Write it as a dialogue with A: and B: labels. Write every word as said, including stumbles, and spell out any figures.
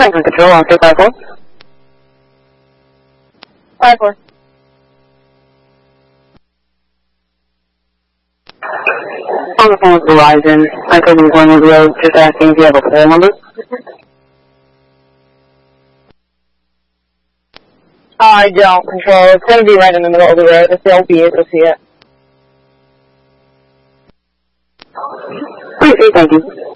A: Franklin Control, on three five four.
B: five four.
A: On the phone with Verizon, Franklin Glenwood Road, just asking if you have a phone number.
B: I don't control. It's going to be right in the middle of the road. If they'll be able to see it.
A: Okay, thank you.